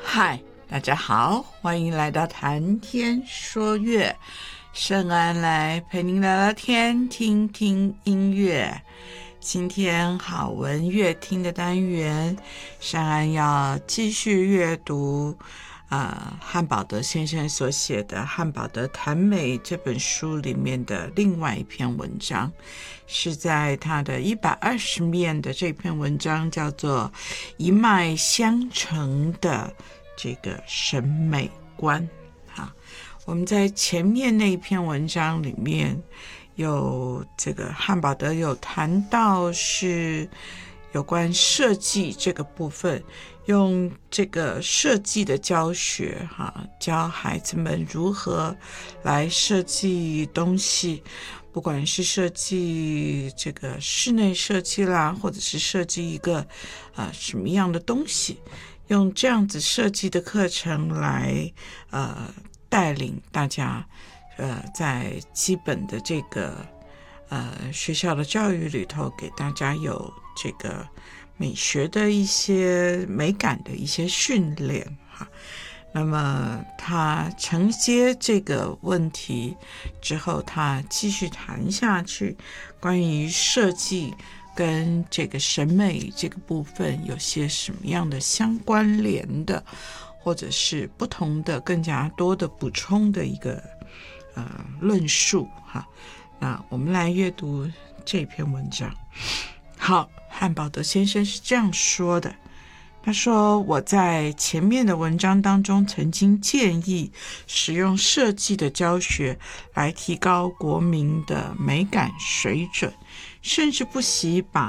嗨，大家好，欢迎来到谈天说乐，圣安来陪您聊聊天，听听音乐。今天好文乐听的单元，圣安要继续阅读汉堡德先生所写的《汉堡德谈美》这本书里面的另外一篇文章，是在他的120面的这篇文章，叫做一脉相承的这个审美观。我们在前面那一篇文章里面有这个汉堡德有谈到是有关设计这个部分，用这个设计的教学教孩子们如何来设计东西，不管是设计这个室内设计啦，或者是设计一个什么样的东西，用这样子设计的课程来带领大家在基本的这个学校的教育里头，给大家有这个美学的一些美感的一些训练那么他承接这个问题之后，他继续谈下去，关于设计跟这个审美这个部分有些什么样的相关联的，或者是不同的更加多的补充的一个论述那我们来阅读这篇文章。好，汉堡德先生是这样说的，他说，我在前面的文章当中曾经建议使用设计的教学来提高国民的美感水准，甚至不惜把